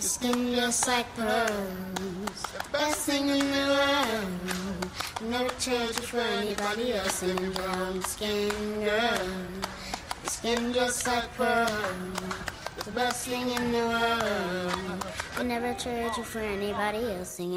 Skin just like pearls, the best thing in the world. Never trade you for anybody else in a brown skin girl. Your skin just like pearls, the best thing in the world. I never trade you for anybody else.